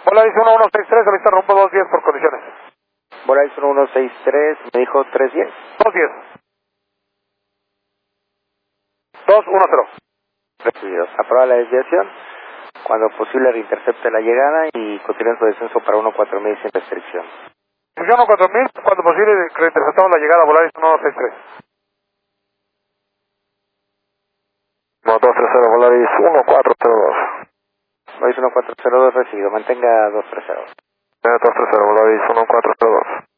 Volaris 1163, avista rumbo 210 por condiciones. Volaris 1163, me dijo 310. 210. 210. Recibido. Aproba la desviación. Cuando posible reintercepte la llegada y continúe su descenso para 14000 sin restricción. Funciona 4000, cuando posible reinterceptamos la llegada a Volaris 1163. No, 230, Volaris 1402. Volaris 1402 recibido, mantenga 230. 230, Volaris 1402.